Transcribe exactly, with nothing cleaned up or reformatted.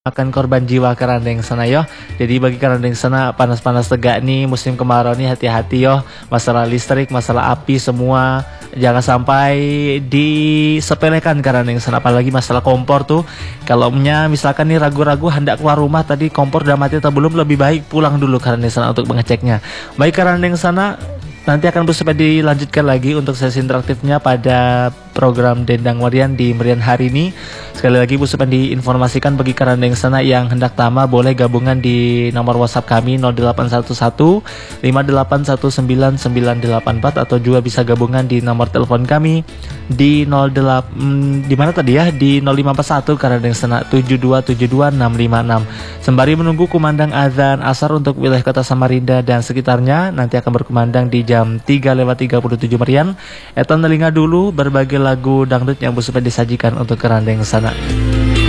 akan korban jiwa kerandeng sana yo. Jadi bagi kerandeng sana panas-panas tegak nih musim kemarau nih, hati-hati yo. Masalah listrik, masalah api semua jangan sampai disepelekan kerandeng sana. Apalagi masalah kompor tuh. Kalau punya misalkan nih ragu-ragu hendak keluar rumah tadi kompor udah mati atau belum, lebih baik pulang dulu kerandeng sana untuk mengeceknya. Baik kerandeng sana, nanti akan bersepeda dilanjutkan lagi untuk sesi interaktifnya pada program Dendang Merian di Merian hari ini. Sekali lagi Bu Supan diinformasikan bagi kerandeng sana yang hendak tama boleh gabungan di nomor WhatsApp kami nol delapan satu satu lima delapan satu sembilan sembilan delapan empat, atau juga bisa gabungan di nomor telepon kami di nol delapan di mana tadi ya di nol lima empat satu kerandeng sana tujuh dua tujuh dua enam lima enam. Sembari menunggu kumandang azan asar untuk wilayah Kota Samarinda dan sekitarnya, nanti akan berkumandang di jam tiga lewat tiga puluh tujuh Merian. Eton telinga dulu berbagai lagu dangdut yang Bu Supan disajikan untuk kerandeng sana.